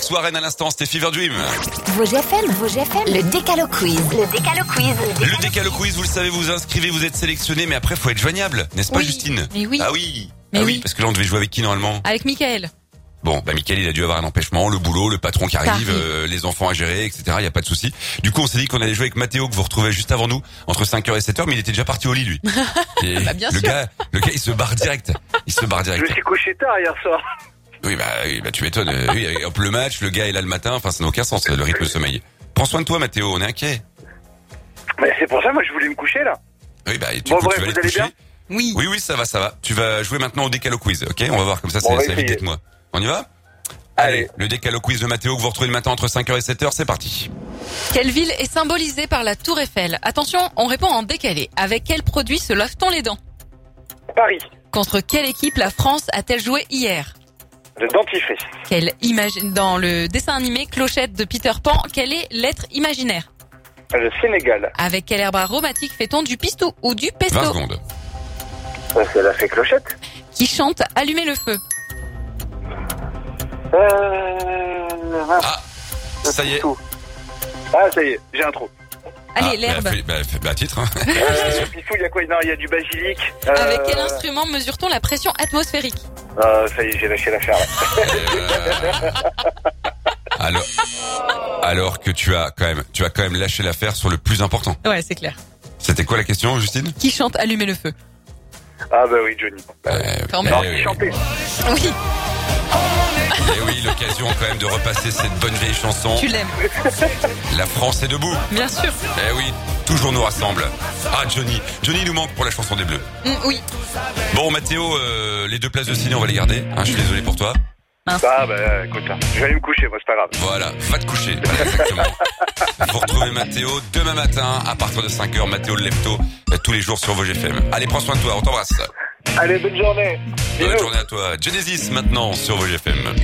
avec Soirée à l'instant, c'était Fever Dream. Vosges FM, le Décalo Quiz. Le Décalo Quiz, vous le savez, vous inscrivez, vous êtes sélectionné, mais après, faut être joignable, n'est-ce pas, Oui. Justine? Mais oui. Ah oui. Mais ah oui. Parce que là, on devait jouer avec qui, normalement? Avec Mickaël. Bon, Mickaël, il a dû avoir un empêchement, le boulot, le patron qui arrive, T'arrives. les enfants à gérer, etc. Il y a pas de souci. Du coup, on s'est dit qu'on allait jouer avec Mathéo, que vous retrouvez juste avant nous, entre 5h et 7h, mais il était déjà parti au lit, lui. Et Bah, bien le sûr. gars, il se barre direct. Je me suis couché tard hier soir. Oui, tu m'étonnes. Oui, hop, le match, le gars est là le matin, enfin, ça n'a aucun sens, le rythme de sommeil. Prends soin de toi, Mathéo, on est inquiet. Mais c'est pour ça, moi, je voulais me coucher, là. Oui, Bon, tu bref, vas aller vous te allez coucher. bien? Oui. Oui, ça va. Tu vas jouer maintenant au Décalo Quiz, ok? On va voir, comme ça, Bon, on va ça évite essayer. d'être moi. On y va? Allez. Le Décalo Quiz de Mathéo que vous retrouvez le matin entre 5h et 7h, c'est parti. Quelle ville est symbolisée par la Tour Eiffel? Attention, on répond en décalé. Avec quel produit se lave-t-on les dents? Paris. Contre quelle équipe la France a-t-elle joué hier? Le dentifrice. Dans le dessin animé Clochette de Peter Pan, quelle est l'être imaginaire? Le Sénégal. Avec quel herbe aromatique fait-on du pistou ou du 20 pesto? secondes. C'est la fée Clochette. Qui chante Allumez le feu? Ça y est. Tout. Ah, ça y est, j'ai un trou. Allez, l'herbe. Titre, hein. Pifou, il y a quoi? Non, il y a du basilic. Avec quel instrument mesure-t-on la pression atmosphérique? Ça y est, j'ai lâché l'affaire, là. Alors que tu as quand même lâché l'affaire sur le plus important. Ouais, c'est clair. C'était quoi la question, Justine? Qui chante Allumez le feu? Ah, bah oui, Johnny. Quand même. Non, qui chantait. Oui, Et oui, l'occasion quand même de repasser cette bonne vieille chanson. tu l'aimes. La France est debout. Bien sûr. Eh oui, toujours nous rassemble. Ah, Johnny nous manque pour la chanson des Bleus. Oui. Bon, Mathéo, les 2 places de ciné, on va les garder. Hein, je suis désolé pour toi. Mince. Ah, bah, écoute, là. Je vais aller me coucher, moi, c'est pas grave. Voilà, va te coucher. Voilà, exactement. Vous retrouvez Mathéo demain matin à partir de 5h. Mathéo le Lefto, tous les jours sur Vosges FM. Allez, prends soin de toi, on t'embrasse. Allez, bonne journée. Bonne Bisous. journée à toi. Genesis maintenant sur Vosges FM.